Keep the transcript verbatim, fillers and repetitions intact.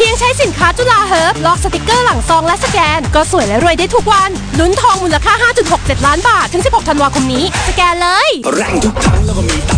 พียงใช้สินค้าจุฬาเฮิร์บลอกสติกเกอร์หลังซองและสแกนก็สวยและรวยได้ทุกวันลุ้นทองมูลค่า ห้าจุดหกเจ็ด ล้านบาทถึงสิบหกธันวาคมนี้สแกนเลยแรงทุกครั้งแล้วก็มี